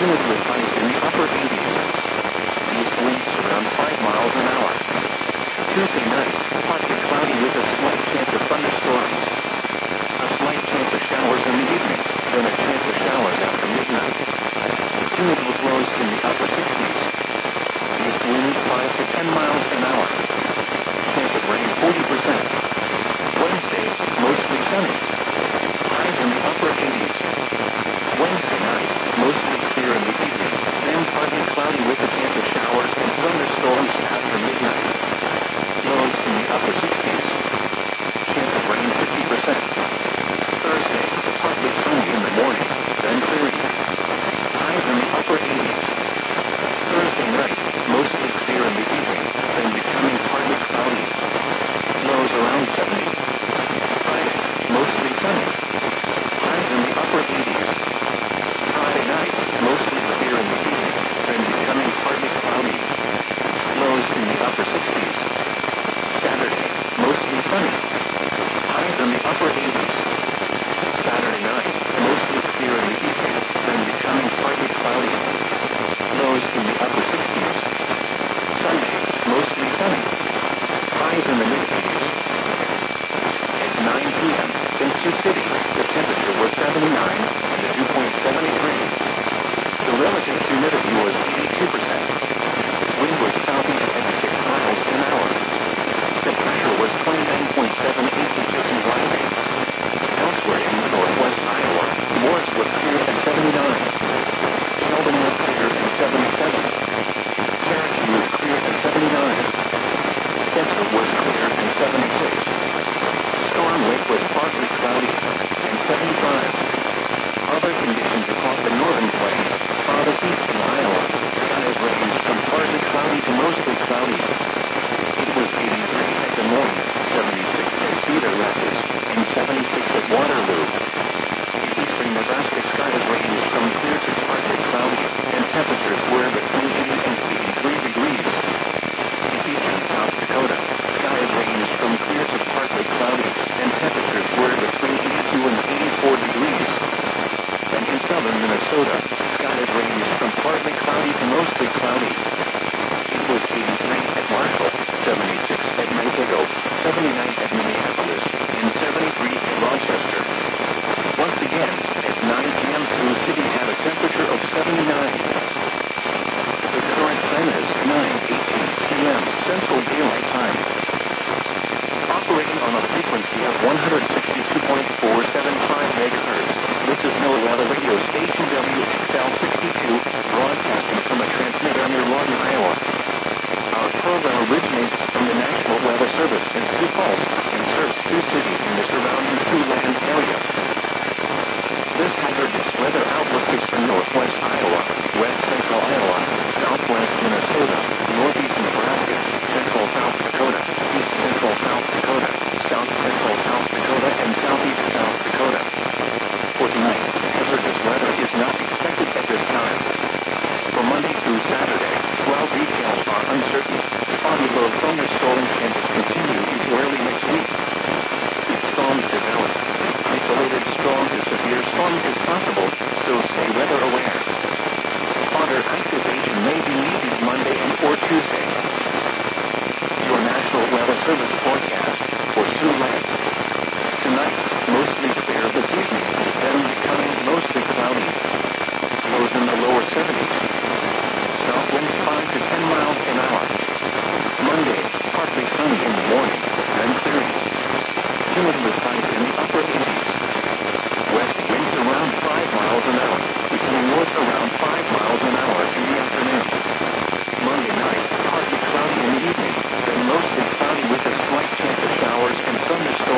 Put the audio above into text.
Humid with highs in the upper 80s. East winds around 5 miles an hour. Tuesday night, partly cloudy with a slight chance of thunderstorms. A slight chance of showers in the evening, then a chance of showers after midnight. Humid with lows in the upper 60s. East winds 5 to 10 miles an hour. Chance of rain 40%. Wednesday, mostly sunny. Highs in the upper 80s. Wednesday night, mostly clear in the evening, then partly cloudy with a chance of showers and thunderstorms after midnight. Lows in the upper 60s. Chance of rain 50%. Thursday, partly sunny in the morning, then clearing. Highs in the upper 80s. Thursday night, mostly clear in the evening, then becoming partly cloudy. Lows around 70. Friday, mostly sunny. Highs in the upper 80s. Friday night, mostly clear in the evening, then becoming partly cloudy. Lows in the upper 60s. Saturday, mostly sunny. Highs in the upper 80s. Saturday night, mostly clear in the evening, then becoming partly cloudy. Lows in the upper 60s. Sunday, mostly sunny. Highs in the mid-80s. At 9 p.m., in Sioux City, the temperature was 79, and the dew point 73. The relative humidity was 82%. Wind was southeast at 6 miles an hour. The pressure was 29.78 inches in rising. Elsewhere in northwest Iowa, Morris was clear at 79. Sheldon was clear at 77. Cherokee was clear at 79. Spencer was clear at 76. Storm Lake was partly cloudy and 75. Other conditions across the northern plains, farthest east in Iowa, skies ranged from partly cloudy to mostly cloudy. It was 83 at Des Moines, 76 at Cedar Rapids, and 76 at Waterloo. In eastern Nebraska, skies ranged from clear to partly cloudy, and temperatures were between 80 and 83 degrees. In eastern South Dakota, skies ranged from clear to partly cloudy, and temperatures were between 82 and 84 degrees. And in southern Minnesota, skies ranged from partly cloudy to mostly cloudy. It was 83 at Marshall, 76 at Mankato, 79 at Minneapolis, and 73 at Rochester. Once again, at 9 p.m. Sioux City had a temperature of 79. The current time is 9:18 p.m. Central Daylight Time. Operating on a frequency of 162.475 MHz, this is NOAA Weather Radio Station WXL62, broadcasting from a transmitter near Lawton, Iowa. Our program originates from the National Weather Service in Sioux Falls and serves Sioux City and the surrounding Siouxland area. This hazardous weather outlook is for northwest Iowa, west central Iowa, southwest Minnesota, northeast Nebraska, central South Dakota, east central South Dakota, south central South Dakota, and southeast South Dakota. For tonight, hazardous weather is not expected at this time. For Monday through Saturday, while details are uncertain, spotty low thunderstorm chances continue into early next week. If storms develop, isolated strong to severe storm is possible, so stay weather aware. Spotter activation may be needed Monday and or Tuesday. Your National Weather Service forecast for Siouxland. Tonight, mostly clear this evening, then becoming mostly cloudy. Lows in the lower 70s. South winds 5 to 10 miles an hour. Monday, partly sunny in the morning, then clearing. Humid with